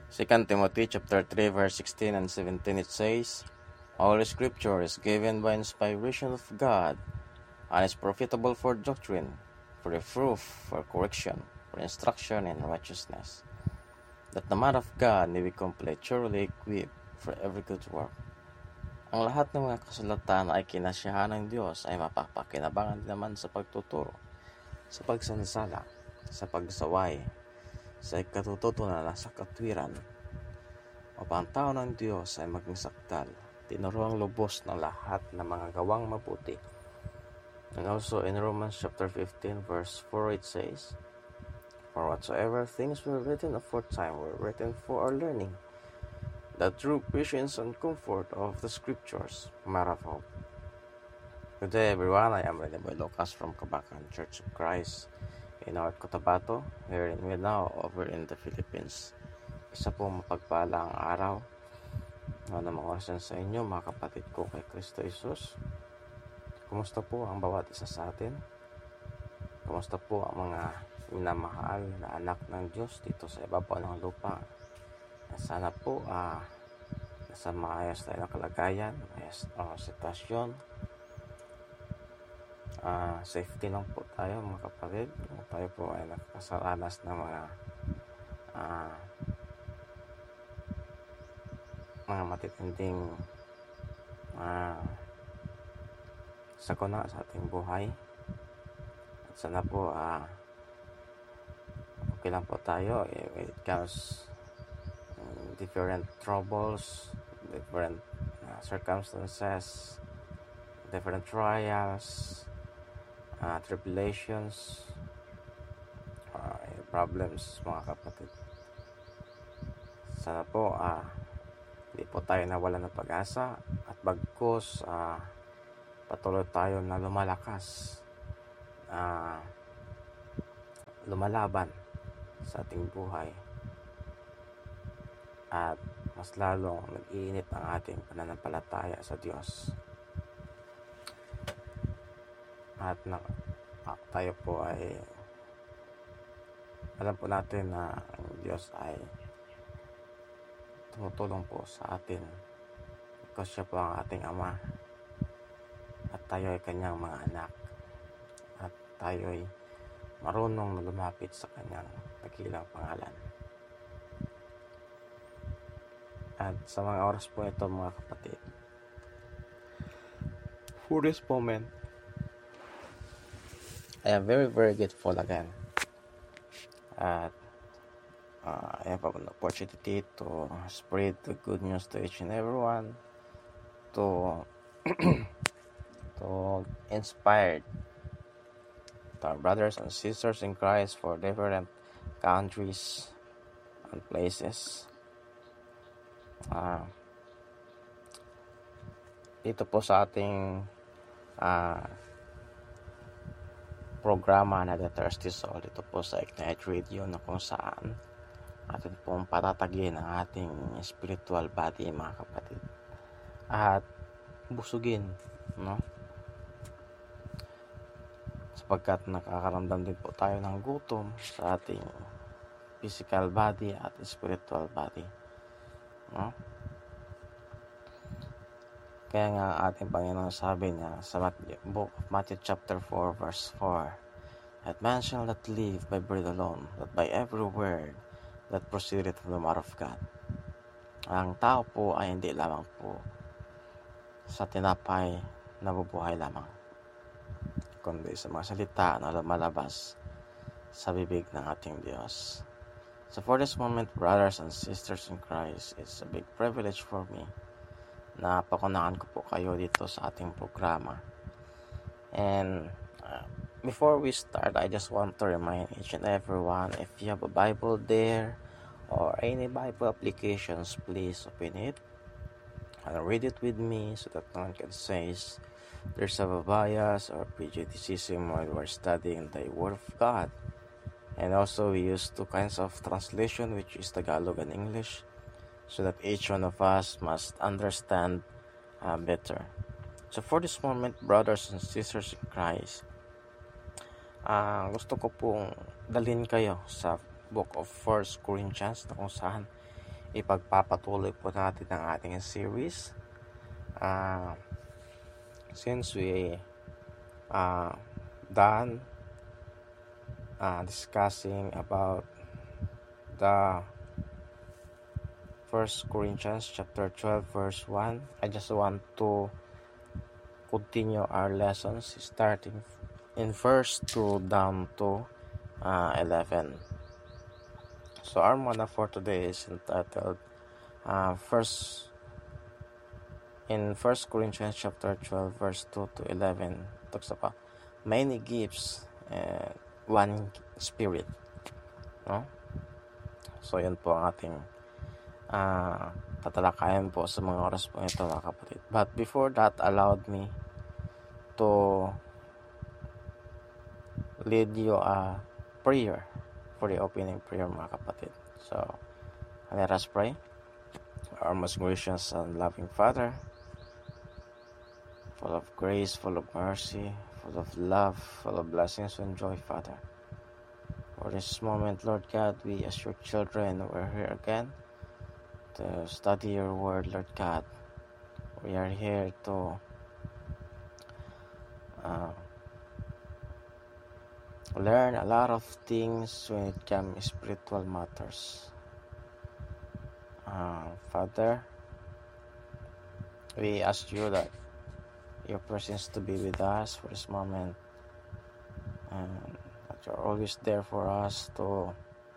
2 Timothy chapter 3 verse 16 and 17 it says, All Scripture is given by inspiration of God, and is profitable for doctrine, for reproof, for correction, for instruction in righteousness, that the man of God may be complete, thoroughly equipped for every good work. Ang lahat ng mga kasulatan ay kinasyahan ng Diyos ay mapapakinabangan din naman sa pagtuturo, sa pagsansala, sa pagsaway, sa ikatututunan sa katwiran, upang tao ng Diyos ay maging sakdal, tinuruang lubos ng lahat ng mga gawang mabuti. And also in Romans chapter 15 verse 4 it says, For whatsoever things were written aforetime were written for our learning, the true patience and comfort of the Scriptures, matter of hope. Good day everyone, I am Rene Boy Lucas from Kabakan Church of Christ in North Cotabato, here in Mindanao, over in the Philippines. Isa po mapagpalang araw na mga sa inyo, mga kapatid ko kay Kristo Jesus. Kumusta po ang bawat isa sa atin? Kumusta po ang mga minamahal na anak ng Diyos dito sa ibabaw ng lupa? Sana po nasa maayos tayo na kalagayan, maayos sitwasyon. Safety lang po tayo mga kapatid. Tayo po ay nakakasaranas ng mga matitinding sakuna sa ating buhay. At sana po okay lang po tayo when it comes different troubles, different circumstances, different trials, tribulations, problems mga kapatid. Sana po hindi po tayo nawala ng pag-asa at bagkus patuloy tayo na lumalakas, lumalaban sa ating buhay, at mas lalong nag-iinit ang ating pananampalataya sa Diyos. At tayo po ay alam po natin na ang Diyos ay tumutulong po sa atin because siya po ang ating Ama at tayo ay kanyang mga anak at tayo ay marunong na lumapit sa kanyang dakilang pangalan. At sa mga oras po ito mga kapatid, for this moment, I am very grateful again. At I have an opportunity to spread the good news to each and everyone, to inspire our brothers and sisters in Christ for different countries and places. Dito po sa ating programa na The Thirsty Soul, dito po sa Ignite Radio, na kung saan atin pong patatagin ang ating spiritual body mga kapatid at busugin, no? Sapagkat nakakaramdam din po tayo ng gutom sa ating physical body at spiritual body, no? Kaya nga ating Panginoon sabi niya sa book of Matthew chapter 4 verse 4, that man shall not live by bread alone, but by every word that proceedeth from the mouth of God. Ang tao po ay hindi lamang po sa tinapay na bubuhay lamang, kundi sa mga salita na lumalabas sa bibig ng ating Diyos. So for this moment, brothers and sisters in Christ, it's a big privilege for me na pakunangan ko po kayo dito sa ating programa. And before we start, I just want to remind each and everyone, if you have a Bible there or any Bible applications, please open it and read it with me so that no one can say there's a bias or prejudicism while we're studying the Word of God. And also we use two kinds of translation, which is Tagalog and English, so that each one of us must understand better. So for this moment, brothers and sisters in Christ, gusto ko pong dalhin kayo sa book of 1 Corinthians, na kung saan ipagpapatuloy po natin ang ating series. Since we done discussing about the 1 Corinthians chapter 12 verse 1, I just want to continue our lessons starting in verse 2 down to 11. So our manna for today is entitled in 1 Corinthians chapter 12 verse 2 to 11 talks about many gifts and one spirit, no? So yun po ang ating tatalakayan po sa mga oras po ito, mga kapatid. But before that, allowed me to lead you a prayer for the opening prayer, mga kapatid. So let us pray. Our most gracious and loving Father, full of grace, full of mercy, full of love, full of blessings and joy, Father. For this moment, Lord God, we as your children, we're here again to study your word, Lord God. We are here to learn a lot of things when it comes to spiritual matters. Father, we ask you that your presence to be with us for this moment, and that you're always there for us to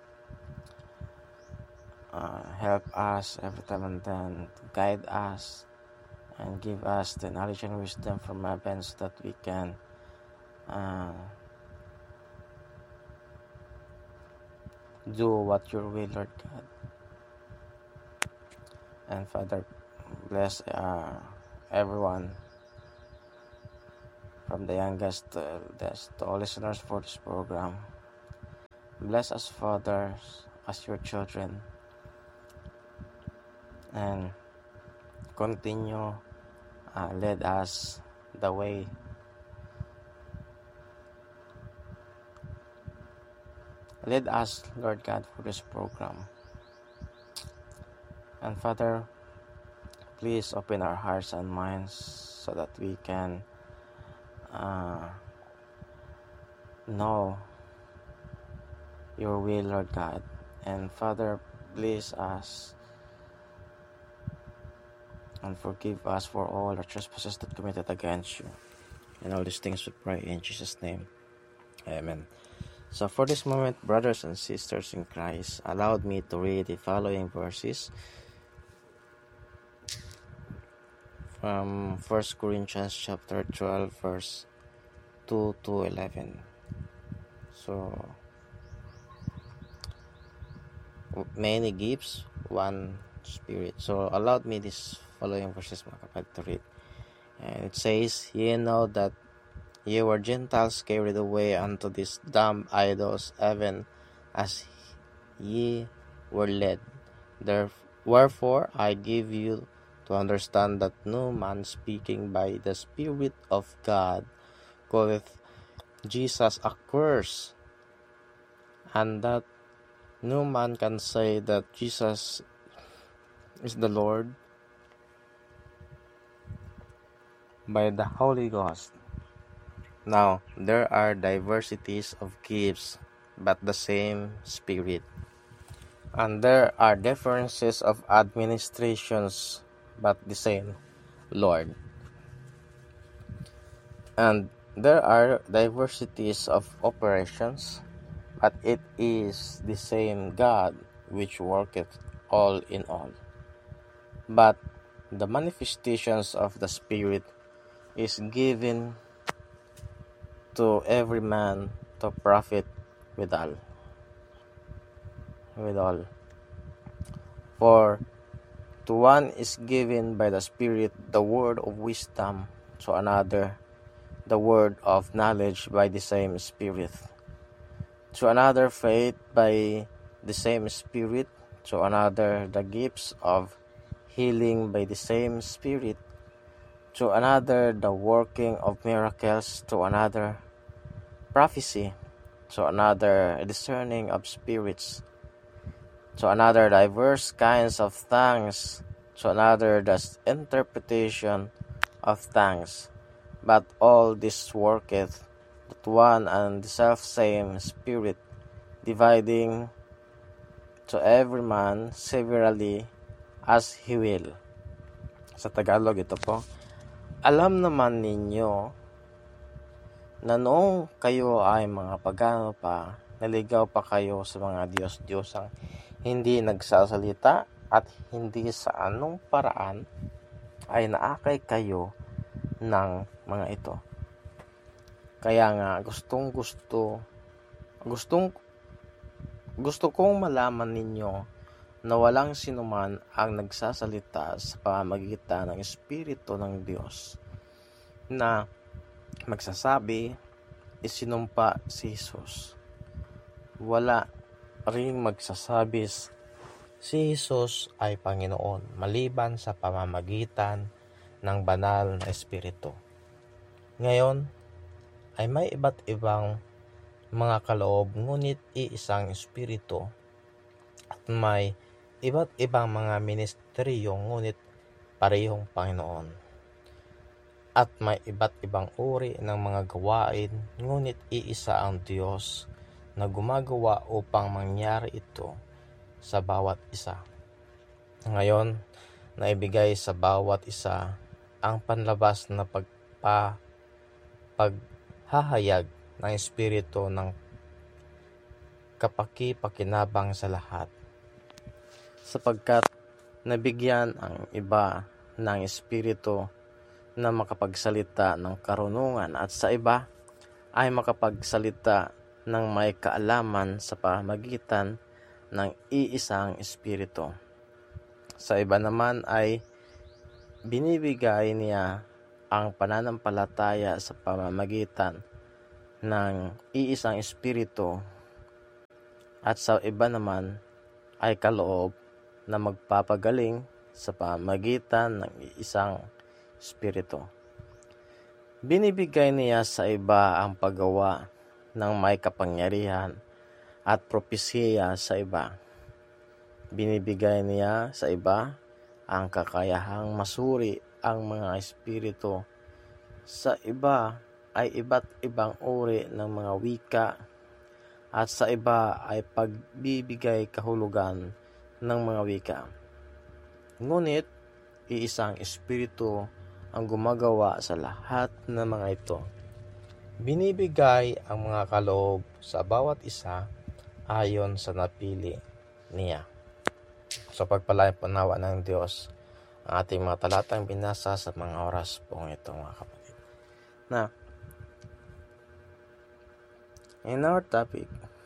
help us every time and then, to guide us and give us the knowledge and wisdom from heaven so that we can do what your will, Lord God. And Father, bless everyone from the youngest to all listeners for this program. Bless us, Father, as your children, and continue lead us the way lead us, Lord God, for this program. And Father, please open our hearts and minds so that we can know your will, Lord God. And Father, bless us and forgive us for all our trespasses that committed against you. And all these things we pray in Jesus' name. Amen. So for this moment, brothers and sisters in Christ, allowed me to read the following verses from 1 Corinthians chapter 12 verse 2 to 11. So many gifts, one spirit. So allowed me this following verses, mga kapatid, to read. And it says, "Ye know that ye were Gentiles carried away unto these dumb idols, even as ye were led. Wherefore I give you to understand that no man speaking by the Spirit of God calleth Jesus accursed, and that no man can say that Jesus is the Lord by the Holy Ghost. Now there are diversities of gifts, but the same Spirit. And there are differences of administrations, but the same Lord. And there are diversities of operations, but it is the same God which worketh all in all. But the manifestations of the Spirit is given to every man to profit withal. For to one is given by the Spirit the word of wisdom, to another the word of knowledge by the same Spirit, to another faith by the same Spirit, to another the gifts of healing by the same Spirit, to another the working of miracles, to another prophecy, to another discerning of spirits, to another diverse kinds of tongues, to another the interpretation of tongues. But all this worketh that one and the selfsame Spirit, dividing to every man severally as he will. Sa Tagalog ito po, alam naman ninyo na noong kayo ay mga pagano pa, naligaw pa kayo sa mga Diyos-Diyosang hindi nagsasalita at hindi sa anong paraan ay naakay kayo ng mga ito. Kaya nga gusto kong malaman ninyo na walang sinuman ang nagsasalita sa pamamagitan ng Espiritu ng Diyos na magsasabi isinumpa si Jesus. Wala ring magsasabi si Jesus ay Panginoon maliban sa pamamagitan ng banal na Espiritu. Ngayon ay may iba't ibang mga kaloob ngunit iisang Espiritu at may iba't ibang mga ministeryo ngunit parehong Panginoon. At may iba't ibang uri ng mga gawain ngunit iisa ang Diyos na gumagawa upang mangyari ito sa bawat isa. Ngayon, naibigay sa bawat isa ang panlabas na paghahayag ng Espiritu ng kapaki-pakinabang sa lahat. Sapagkat nabigyan ang iba ng Espiritu na makapagsalita ng karunungan at sa iba ay makapagsalita ng may kaalaman sa pamamagitan ng iisang Espiritu. Sa iba naman ay binibigay niya ang pananampalataya sa pamamagitan ng iisang Espiritu at sa iba naman ay kaloob na magpapagaling sa pamamagitan ng iisang Espiritu. Binibigay niya sa iba ang paggawa ng may kapangyarihan at propesiya sa iba. Binibigay niya sa iba ang kakayahang masuri ang mga espiritu. Sa iba ay iba't ibang uri ng mga wika at sa iba ay pagbibigay kahulugan ng mga wika. Ngunit iisang Espiritu ang gumagawa sa lahat ng mga ito. Binibigay ang mga kaloob sa bawat isa ayon sa napili niya. Sa pagpalain po nawa ng Diyos ang ating mga talatang binasa sa mga oras po ito, mga kapatid. Now, in our topic,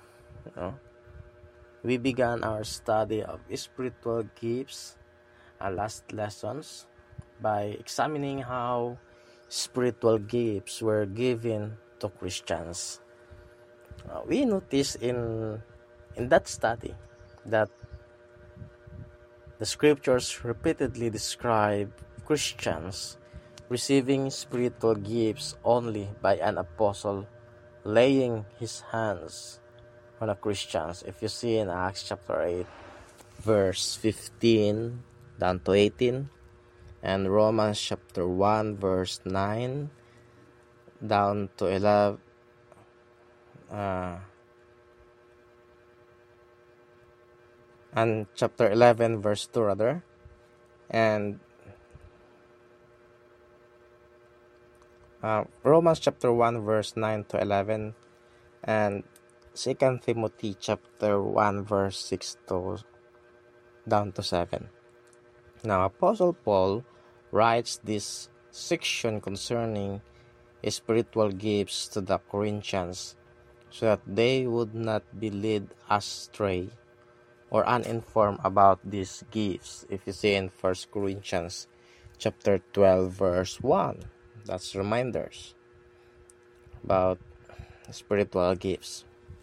we began our study of spiritual gifts last lessons by examining how spiritual gifts were given to Christians. We noticed in that study that the scriptures repeatedly describe Christians receiving spiritual gifts only by an apostle laying his hands on a Christians. If you see in Acts chapter 8, verse 15 down to 18, and Romans chapter 1, verse 9 down to 11, and chapter 11, verse 2 rather, and Romans chapter 1, verse 9 to 11, and 2 Timothy chapter 1, verse 6 to down to 7. Now, Apostle Paul writes this section concerning spiritual gifts to the Corinthians so that they would not be led astray or uninformed about these gifts. If you see in 1 Corinthians chapter 12, verse 1, that's reminders about spiritual gifts.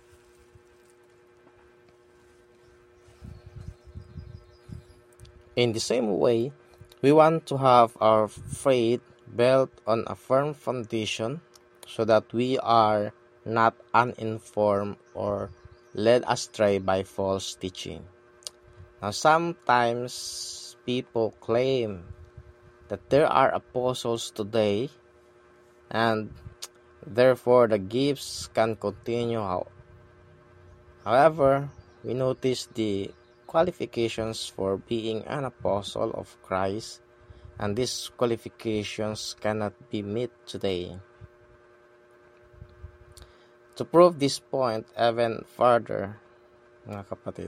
In the same way, we want to have our faith built on a firm foundation so that we are not uninformed or led astray by false teaching. Now, sometimes people claim that there are apostles today and therefore the gifts can continue. However, we notice the qualifications for being an apostle of Christ, and these qualifications cannot be met today. To prove this point even further, mga kapatid,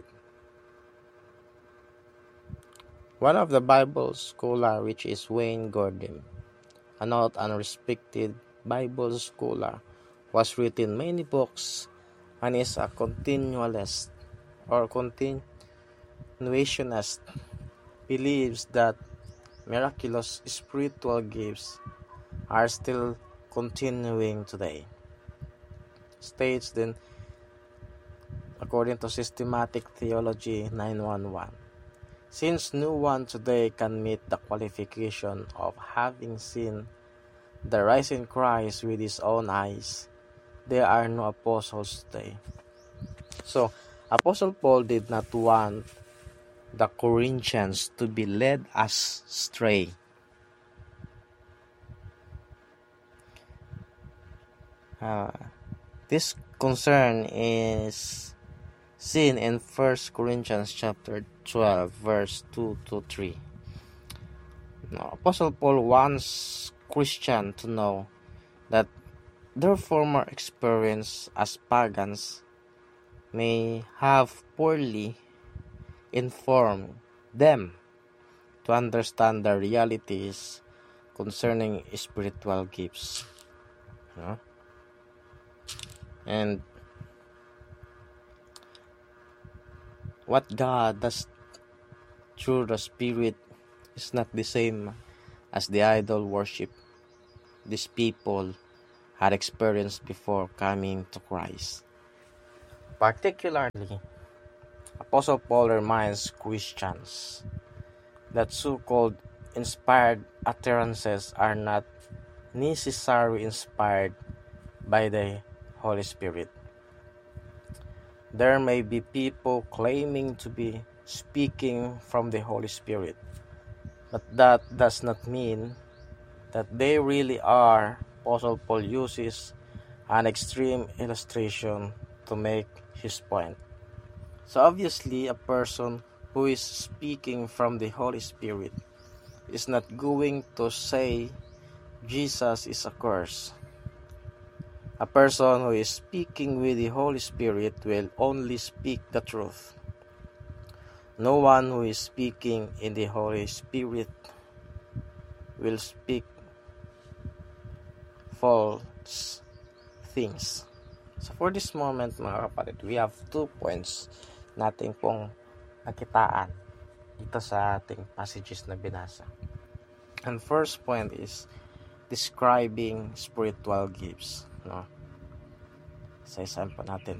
one of the Bible scholar, which is Wayne Grudem, a not unrespected Bible scholar, was written many books and is a continualist or continuationist, believes that miraculous spiritual gifts are still continuing today. States then, according to Systematic Theology 911, since no one today can meet the qualification of having seen the risen Christ with his own eyes, there are no apostles today. So, Apostle Paul did not want the Corinthians to be led astray. This concern is seen in 1 Corinthians chapter 12, verse 2 to 3. Now, Apostle Paul wants Christians to know that their former experience as pagans may have poorly informed them to understand the realities concerning spiritual gifts. And what God does through the Spirit is not the same as the idol worship these people had experienced before coming to Christ. Particularly, Apostle Paul reminds Christians that so-called inspired utterances are not necessarily inspired by the Holy Spirit. There may be people claiming to be speaking from the Holy Spirit, but that does not mean that they really are. Apostle Paul uses an extreme illustration to make his point. So obviously, a person who is speaking from the Holy Spirit is not going to say Jesus is a curse. A person who is speaking with the Holy Spirit will only speak the truth. No one who is speaking in the Holy Spirit will speak false things. So for this moment, mga kapatid, we have 2 points natin pong nakitaan dito sa ating passages na binasa. And first point is describing spiritual gifts. Sa example natin.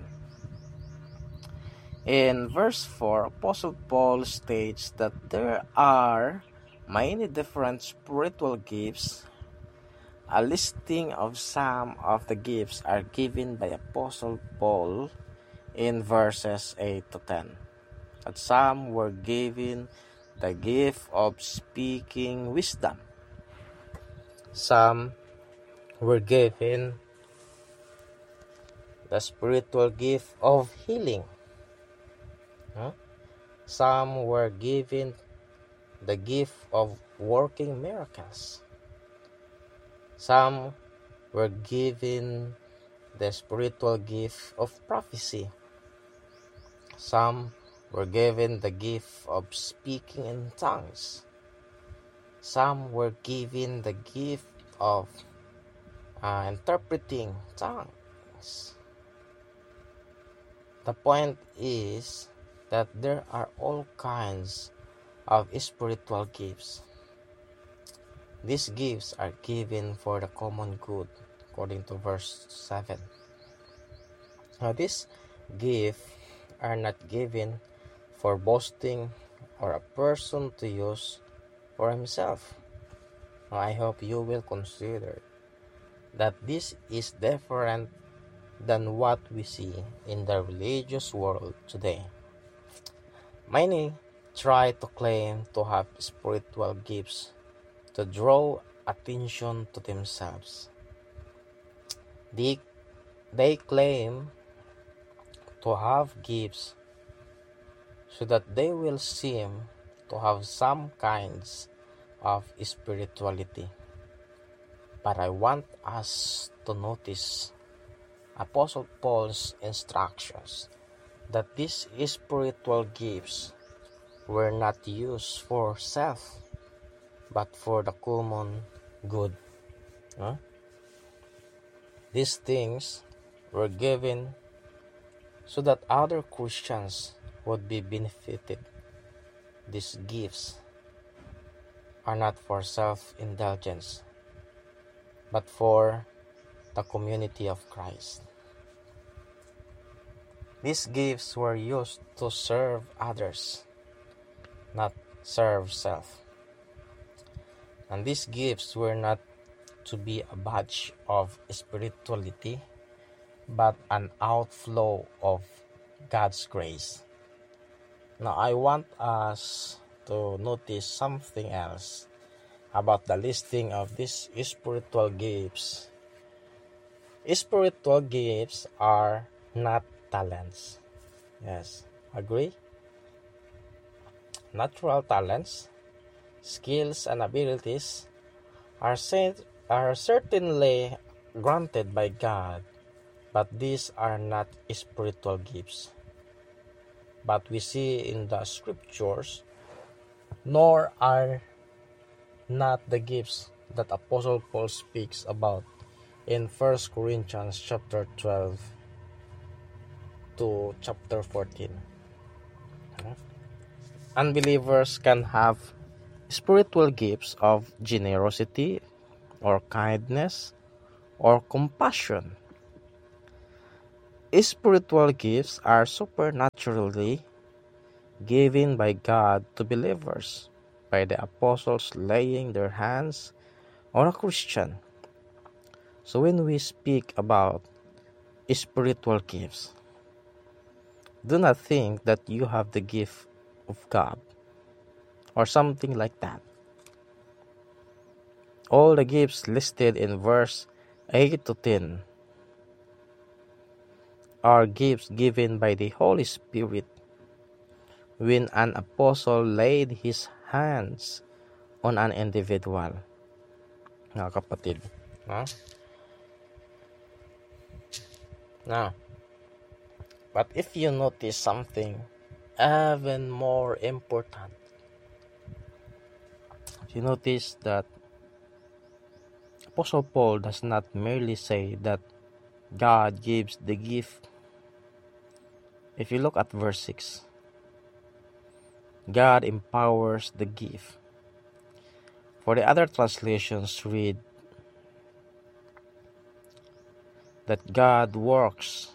In verse 4, Apostle Paul states that there are many different spiritual gifts. A listing of some of the gifts are given by Apostle Paul in verses 8 to 10. That some were given the gift of speaking wisdom. Some were given the spiritual gift of healing. Some were given the gift of working miracles. Some were given the spiritual gift of prophecy. Some were given the gift of speaking in tongues. Some were given the gift of interpreting tongues. The point is that there are all kinds of spiritual gifts. These gifts are given for the common good, according to verse 7. Now, these gifts are not given for boasting or a person to use for himself. Now, I hope you will consider that this is different than what we see in the religious world today. Many try to claim to have spiritual gifts to draw attention to themselves. They claim to have gifts so that they will seem to have some kinds of spirituality. But I want us to notice Apostle Paul's instructions that these spiritual gifts were not used for self, but for the common good. These things were given so that other Christians would be benefited. These gifts are not for self-indulgence, but for the community of Christ. These gifts were used to serve others, not serve self. And these gifts were not to be a badge of spirituality, but an outflow of God's grace. Now, I want us to notice something else about the listing of these spiritual gifts. Spiritual gifts are not talents. Yes, agree? Natural talents, skills, and abilities are certainly granted by God, but these are not spiritual gifts. But we see in the scriptures, nor are not the gifts that Apostle Paul speaks about in 1 Corinthians chapter 12 to chapter 14. Unbelievers can have spiritual gifts of generosity or kindness or compassion. Spiritual gifts are supernaturally given by God to believers by the apostles laying their hands on a Christian. So when we speak about spiritual gifts, do not think that you have the gift of God or something like that. All the gifts listed in verse 8 to 10 are gifts given by the Holy Spirit when an apostle laid his hands on an individual. Mga kapatid. Now, but if you notice something even more important, you notice that Apostle Paul does not merely say that God gives the gift. If you look at verse 6, God empowers the gift. For the other translations read that God works.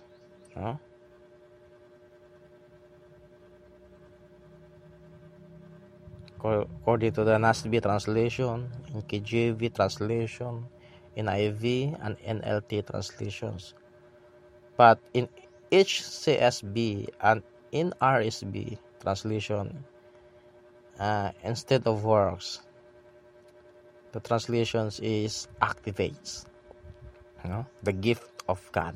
According to the NASB translation, in KJV translation, NIV, and NLT translations. But in each CSB and in RSB translation, instead of works, the translations is activates. The gift of God.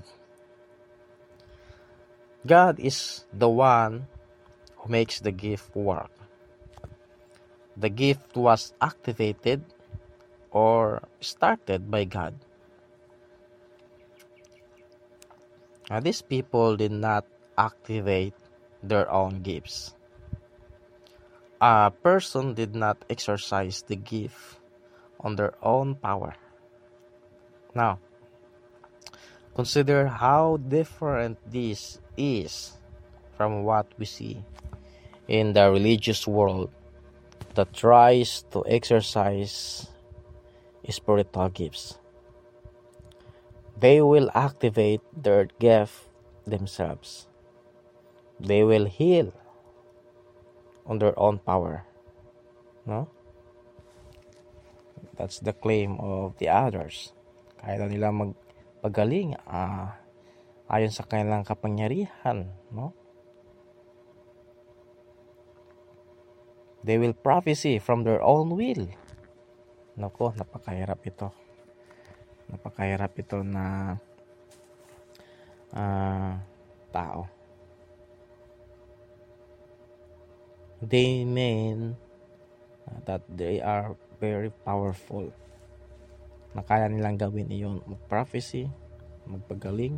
God is the one who makes the gift work. The gift was activated or started by God. Now, these people did not activate their own gifts. A person did not exercise the gift on their own power. Now, consider how different this is from what we see in the religious world that tries to exercise spiritual gifts. They will activate their gift themselves. They will heal on their own power. That's the claim of the others. Kaya nila magpagaling ayon sa kanilang kapangyarihan. They will prophesy from their own will. Nako, napakahirap ito. Napakahirap ito na tao. They mean that they are very powerful. Na kaya nilang gawin iyon, mag-prophecy, magpagaling.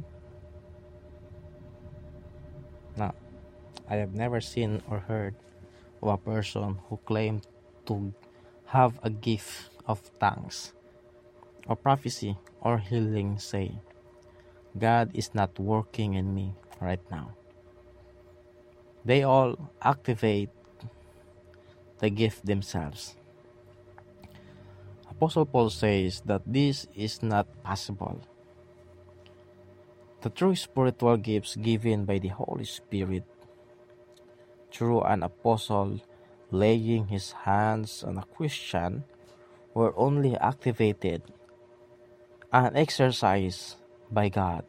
Now, I have never seen or heard of a person who claimed to have a gift of tongues or prophecy or healing say, God is not working in me right now. They all activate the gift themselves. Apostle Paul says that this is not possible. The true spiritual gifts given by the Holy Spirit through an apostle laying his hands on a Christian were only activated and exercised by God.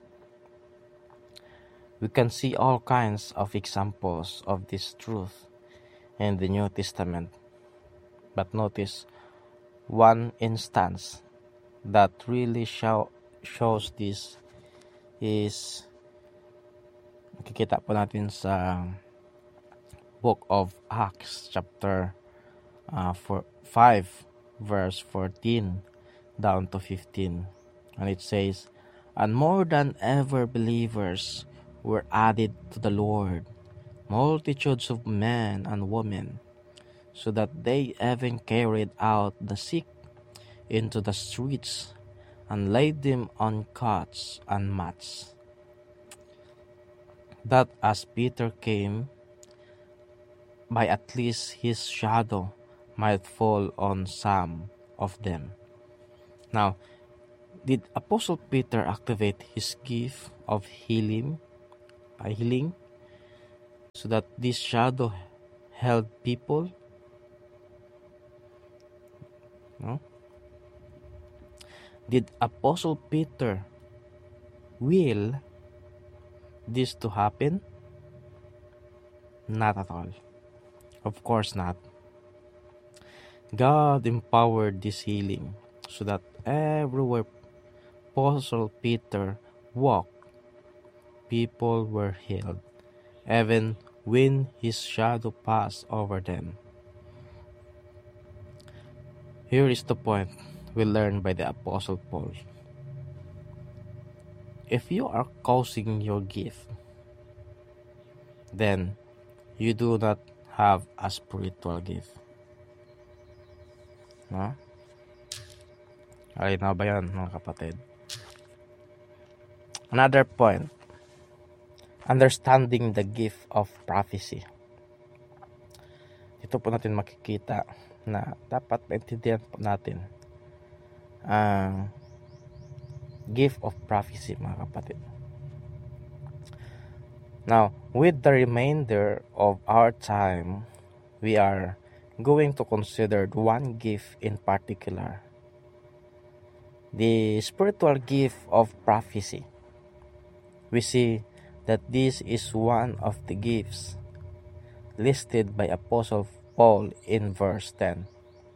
We can see all kinds of examples of this truth in the New Testament. But notice one instance that really shows this is makikita po natin sa book of Acts chapter 5 verse 14 down to 15, and it says, and more than ever believers were added to the Lord, multitudes of men and women, so that they even carried out the sick into the streets and laid them on cots and mats, that as Peter came by, at least his shadow might fall on some of them. Now, did Apostle Peter activate his gift of healing so that this shadow held people? No? Did Apostle Peter will this to happen? Not at all. Of course not. God empowered this healing so that everywhere Apostle Peter walked, people were healed, even when his shadow passed over them. Here is the point we learn by the Apostle Paul. If you are causing your gift, then you do not have a spiritual gift. No? Alinaw ba yan, mga kapatid? Another point, understanding the gift of prophecy. Ito po natin makikita na dapat maintindihan po natin ang gift of prophecy, mga kapatid. Now, with the remainder of our time, we are going to consider one gift in particular, the spiritual gift of prophecy. We see that this is one of the gifts listed by Apostle Paul in verse 10.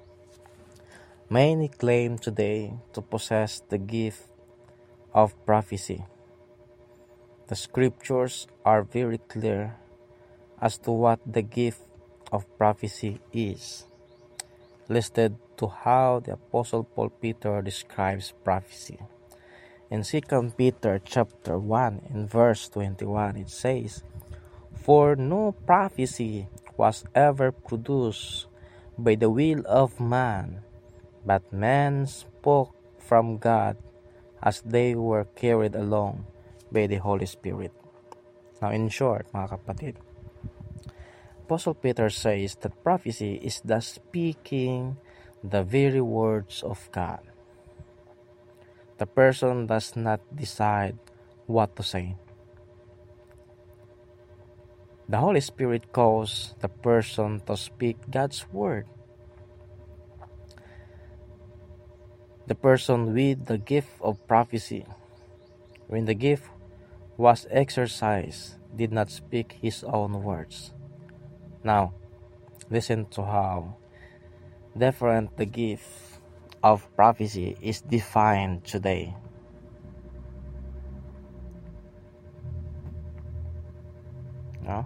Many claim today to possess the gift of prophecy. The scriptures are very clear as to what the gift of prophecy is, listed to how the Apostle Paul Peter describes prophecy. In 2 Peter chapter 1 in verse 21, it says, for no prophecy was ever produced by the will of man, but men spoke from God as they were carried along by the Holy Spirit. Now, in short, mga kapatid, Apostle Peter says that prophecy is the speaking the very words of God. The person does not decide what to say. The Holy Spirit calls the person to speak God's word. The person with the gift of prophecy, when the gift was exercised, did not speak his own words. Now, Listen to how different the gift of prophecy is defined today. No?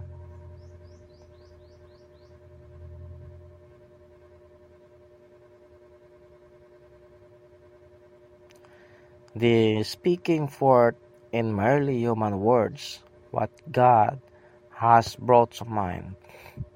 The speaking forth in merely human words what God has brought to mind.